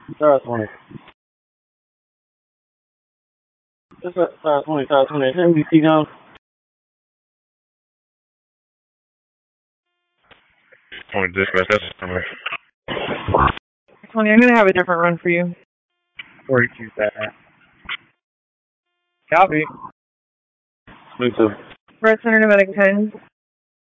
Star 20. Just Star 20, Star 20. NBC down. 20 dispatch, that's information. 20, I'm going to have a different run for you. 42 that. Copy. Me too. Red Center, Nomadic 10.